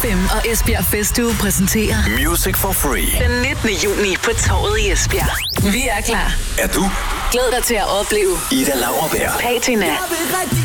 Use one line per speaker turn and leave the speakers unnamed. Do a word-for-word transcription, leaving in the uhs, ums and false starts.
M og Esbjerg Festuge præsenterer
Music for Free.
Den nittende juni på Torvet i Esbjerg. Vi er klar.
Er du?
Glæd dig til at opleve
Ida Lauerberg,
Patina,